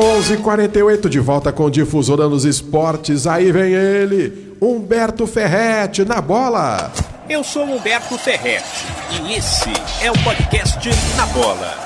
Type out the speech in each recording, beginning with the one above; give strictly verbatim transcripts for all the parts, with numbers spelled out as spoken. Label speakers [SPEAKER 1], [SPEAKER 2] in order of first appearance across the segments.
[SPEAKER 1] onze e quarenta e oito, de volta com Difusora nos Esportes. Aí vem ele, Humberto Ferretti, na bola.
[SPEAKER 2] Eu sou Humberto Ferretti e esse é o podcast Na Bola.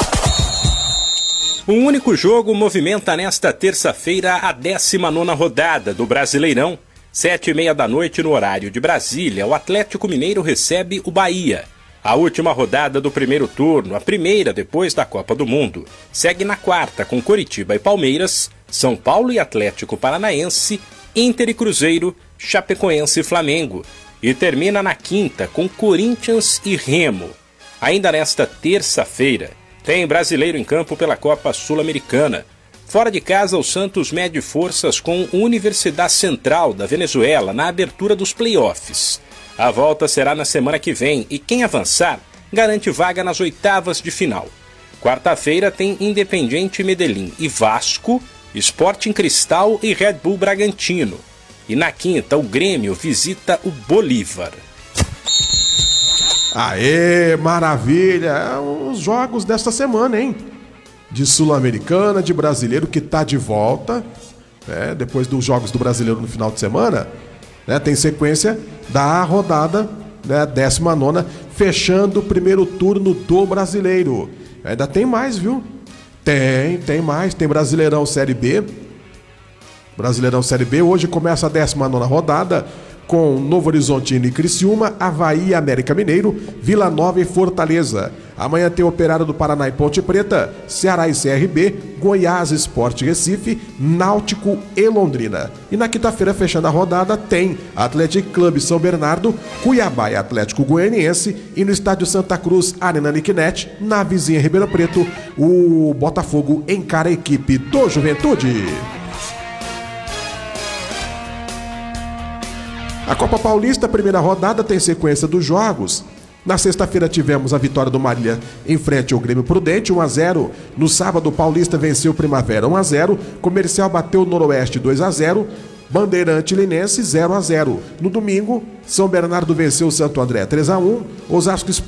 [SPEAKER 2] Um único jogo movimenta nesta terça-feira a décima nona rodada do Brasileirão. Sete e meia da noite no horário de Brasília, o Atlético Mineiro recebe o Bahia. A última rodada do primeiro turno, a primeira depois da Copa do Mundo, segue na quarta com Coritiba e Palmeiras, São Paulo e Atlético Paranaense, Inter e Cruzeiro, Chapecoense e Flamengo. E termina na quinta com Corinthians e Remo. Ainda nesta terça-feira, tem brasileiro em campo pela Copa Sul-Americana. Fora de casa, o Santos mede forças com Universidade Central da Venezuela na abertura dos playoffs. A volta será na semana que vem e quem avançar garante vaga nas oitavas de final. Quarta-feira tem Independiente Medellín e Vasco, Sporting Cristal e Red Bull Bragantino. E na quinta, o Grêmio visita o Bolívar.
[SPEAKER 1] Aê, maravilha! Os jogos desta semana, hein? De Sul-Americana, de Brasileiro, que tá de volta, né? Depois dos jogos do Brasileiro no final de semana, né? Tem sequência da rodada, né? décima nona, fechando o primeiro turno do Brasileiro. Ainda tem mais, viu? Tem, tem mais. Tem Brasileirão Série B. Brasileirão Série B. Hoje começa a décima nona rodada com Novo Horizontino e Criciúma, Avaí e América Mineiro, Vila Nova e Fortaleza. Amanhã tem Operário do Paraná e Ponte Preta, Ceará e C R B, Goiás, Sport Recife, Náutico e Londrina. E na quinta-feira, fechando a rodada, tem Atlético Clube São Bernardo, Cuiabá e Atlético Goianiense. E no Estádio Santa Cruz, Arena Niquinete, na vizinha Ribeirão Preto, o Botafogo encara a equipe do Juventude. A Copa Paulista, primeira rodada, tem sequência dos jogos. Na sexta-feira tivemos a vitória do Marília em frente ao Grêmio Prudente, um a zero. No sábado, o Paulista venceu o Primavera um a zero. Comercial bateu o Noroeste dois a zero. Bandeirante Linense zero a zero. No domingo, São Bernardo venceu o Santo André três a um. Osasco